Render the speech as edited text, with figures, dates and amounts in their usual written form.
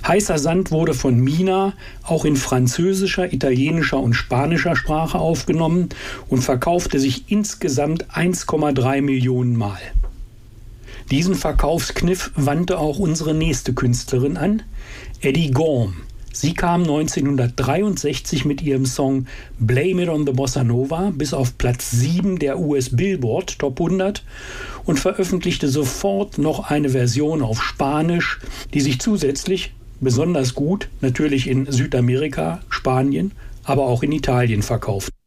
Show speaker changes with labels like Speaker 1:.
Speaker 1: Heißer Sand wurde von Mina auch in französischer, italienischer und spanischer Sprache aufgenommen und verkaufte sich insgesamt 1,3 Millionen Mal. Diesen Verkaufskniff wandte auch unsere nächste Künstlerin an, Eddie Gorm. Sie kam 1963 mit ihrem Song Blame It on the Bossa Nova bis auf Platz 7 der US Billboard Top 100 und veröffentlichte sofort noch eine Version auf Spanisch, die sich zusätzlich besonders gut natürlich in Südamerika, Spanien, aber auch in Italien verkauft.